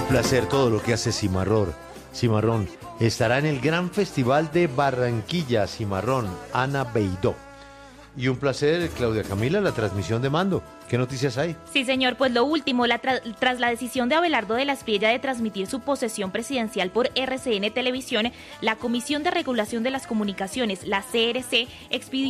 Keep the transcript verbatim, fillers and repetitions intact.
placer todo lo que hace Cimarrón. Cimarrón estará en el Gran Festival de Barranquilla. Cimarrón, Ana Beidó. Y un placer, Claudia Camila, la transmisión de mando. ¿Qué noticias hay? Sí, señor, pues lo último, la tra- tras la decisión de Abelardo de la Espriella de transmitir su posesión presidencial por R C N Televisión, la Comisión de Regulación de las Comunicaciones, la C R C, expidió